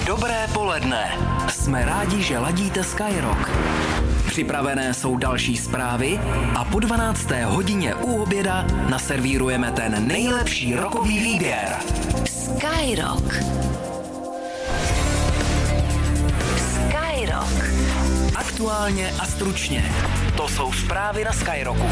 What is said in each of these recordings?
Dobré poledne. Jsme rádi, že ladíte Skyrock. Připravené jsou další zprávy a po 12. hodině u oběda naservírujeme ten nejlepší rockový výběr. Skyrock. Skyrock. Aktuálně a stručně. To jsou zprávy na Skyrocku.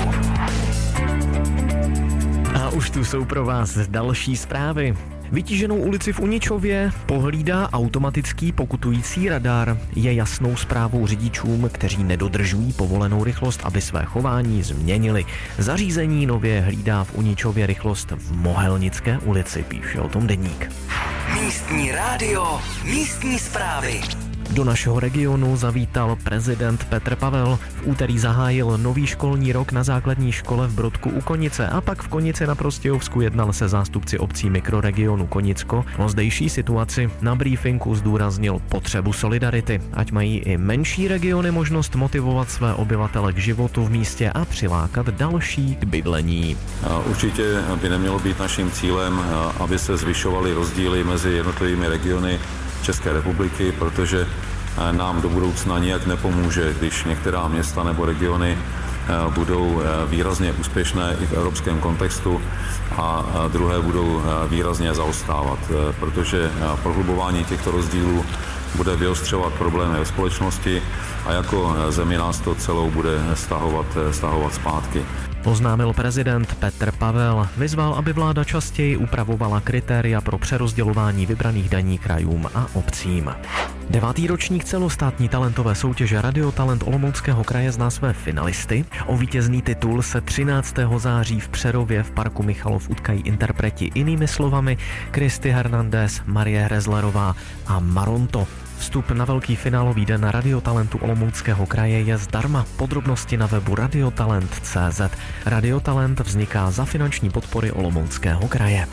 A už tu jsou pro vás další zprávy. Vytíženou ulici v Uničově pohlídá automatický pokutující radar. Je jasnou zprávou řidičům, kteří nedodržují povolenou rychlost, aby své chování změnili. Zařízení nově hlídá v Uničově rychlost v Mohelnické ulici, píše o tom Deník. Místní rádio, místní zprávy. Do našeho regionu zavítal prezident Petr Pavel. V úterý zahájil nový školní rok na základní škole v Brodku u Konice a pak v Konici na Prostějovsku jednal se zástupci obcí mikroregionu Konicko o zdejší situaci. Na briefingu zdůraznil potřebu solidarity, ať mají i menší regiony možnost motivovat své obyvatele k životu v místě a přilákat další k bydlení. Určitě by nemělo být naším cílem, aby se zvyšovaly rozdíly mezi jednotlivými regiony České republiky, protože nám do budoucna nijak nepomůže, když některá města nebo regiony budou výrazně úspěšné i v evropském kontextu a druhé budou výrazně zaostávat, protože prohlubování těchto rozdílů bude vyostřovat problémy ve společnosti a jako zemi nás to celou bude stahovat zpátky. Oznámil prezident Petr Pavel. Vyzval, aby vláda častěji upravovala kritéria pro přerozdělování vybraných daní krajům a obcím. 9. ročník celostátní talentové soutěže Radio Talent Olomouckého kraje zná své finalisty. O vítězný titul se 13. září v Přerově v parku Michalov utkají interpreti Jinými slovami Kristy Hernandez, Marie Hrezlerová a Maronto. Vstup na velký finálový den Radiotalentu Olomouckého kraje je zdarma. Podrobnosti na webu radiotalent.cz. Radiotalent vzniká za finanční podpory Olomouckého kraje.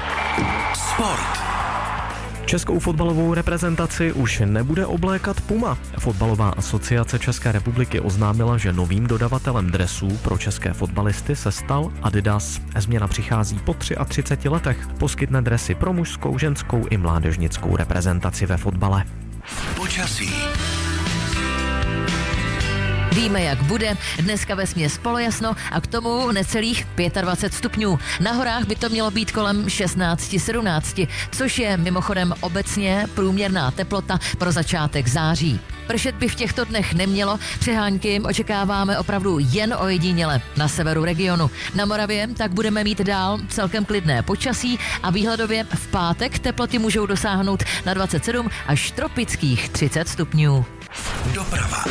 Sport. Českou fotbalovou reprezentaci už nebude oblékat Puma. Fotbalová asociace České republiky oznámila, že novým dodavatelem dresů pro české fotbalisty se stal Adidas. Změna přichází po 33 letech. Poskytne dresy pro mužskou, ženskou i mládežnickou reprezentaci ve fotbale. Počasí. Víme, jak bude. Dneska vesměs polojasno a k tomu necelých 25 stupňů. Na horách by to mělo být kolem 16-17, což je mimochodem obecně průměrná teplota pro začátek září. Pršet by v těchto dnech nemělo, přehánky očekáváme opravdu jen ojediněle na severu regionu. Na Moravě tak budeme mít dál celkem klidné počasí a výhledově v pátek teploty můžou dosáhnout na 27 až tropických 30 stupňů. Doprava.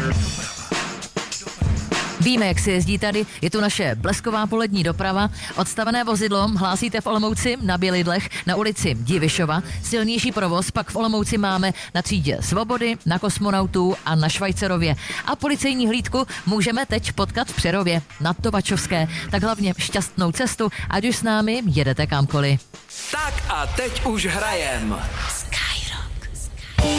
Víme, jak se jezdí tady, je tu naše blesková polední doprava. Odstavené vozidlo hlásíte v Olomouci na Bělidlech na ulici Divišova. Silnější provoz pak v Olomouci máme na třídě Svobody, na Kosmonautů a na Švajcerově. A policejní hlídku můžeme teď potkat v Přerově na Tovačovské. Tak hlavně šťastnou cestu, ať už s námi jedete kamkoliv. Tak a teď už hrajem.